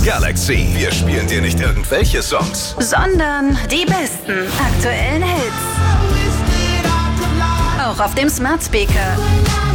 Galaxy. Wir spielen dir nicht irgendwelche Songs, sondern die besten aktuellen Hits. Auch auf dem Smart Speaker.